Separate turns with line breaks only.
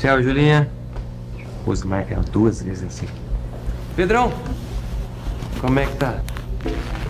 Tchau, Julinha. Pôs marca duas vezes assim. Pedrão, como é que tá?